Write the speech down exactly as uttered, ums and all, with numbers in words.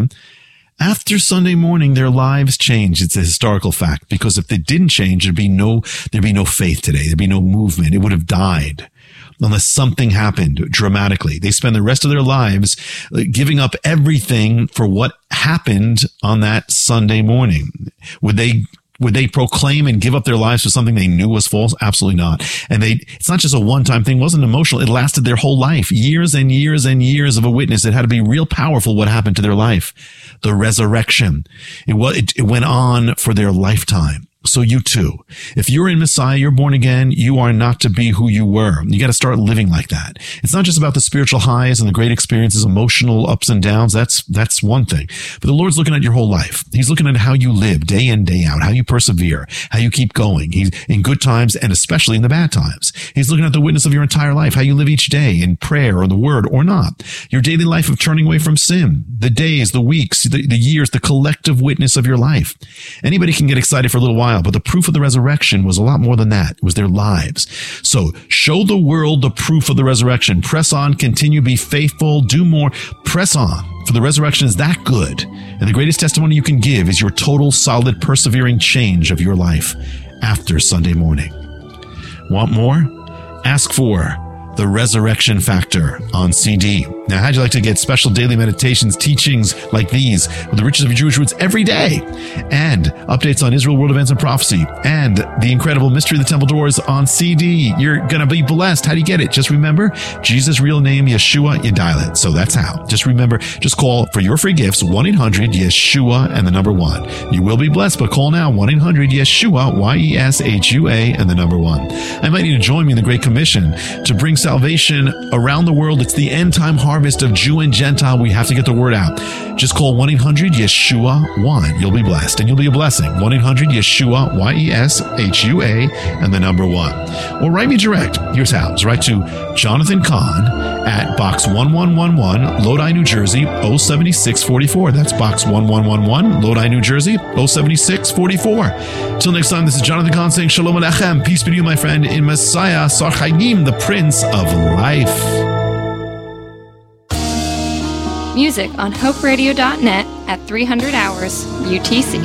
After Sunday morning, their lives changed. It's a historical fact, because if they didn't change, there'd be no, there'd be no faith today. There'd be no movement. It would have died unless something happened dramatically. They spend the rest of their lives giving up everything for what happened on that Sunday morning. Would they Would they proclaim and give up their lives for something they knew was false? Absolutely not. And they, it's not just a one-time thing. It wasn't emotional. It lasted their whole life. Years and years and years of a witness. It had to be real powerful what happened to their life. The resurrection. It, it, it went on for their lifetime. So you too, if you're in Messiah, you're born again, you are not to be who you were. You got to start living like that. It's not just about the spiritual highs and the great experiences, emotional ups and downs. That's, that's one thing. But the Lord's looking at your whole life. He's looking at how you live day in, day out, how you persevere, how you keep going. He's in good times and especially in the bad times. He's looking at the witness of your entire life, how you live each day in prayer or the word or not. Your daily life of turning away from sin, the days, the weeks, the, the years, the collective witness of your life. Anybody can get excited for a little while, but the proof of the resurrection was a lot more than that. It was their lives. So show the world the proof of the resurrection. Press on, continue, be faithful, do more. Press on, for the resurrection is that good. And the greatest testimony you can give is your total, solid, persevering change of your life after Sunday morning. Want more? Ask for The Resurrection Factor on C D. Now, how'd you like to get special daily meditations, teachings like these with the riches of your Jewish roots every day, and updates on Israel, world events, and prophecy, and the incredible Mystery of the Temple Doors on C D? You're going to be blessed. How do you get it? Just remember Jesus' real name, Yeshua, you dial it. So that's how. Just remember, just call for your free gifts, one eight hundred Yeshua and the number one. You will be blessed, but call now, one eight hundred Yeshua, Y E S H U A, and the number one. I invite you to join me in the Great Commission to bring salvation around the world. It's the end time harvest of Jew and Gentile. We have to get the word out. Just call one eight hundred Yeshua one. You'll be blessed and you'll be a blessing. one eight hundred Yeshua, Y E S H U A, and the number one. Or write me direct. Here's how. Just write to Jonathan Kahn at Box one one one one, Lodi, New Jersey, oh seven six four four. That's Box one one one one, Lodi, New Jersey, oh seven six four four. Till next time, this is Jonathan Kahn saying Shalom Aleichem. Peace be to you, my friend, in Messiah, Sar Chaim, the Prince of Life. Music on hope radio dot net at three hundred hours U T C.